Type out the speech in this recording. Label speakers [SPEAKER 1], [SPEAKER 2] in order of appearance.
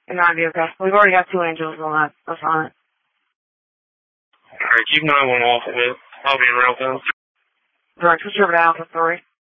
[SPEAKER 1] It might be okay. We've already got 2 angels on that assignment.
[SPEAKER 2] Alright, keep 911 off of it. I'll be around then.
[SPEAKER 1] Direct, switch over to Alpha 3.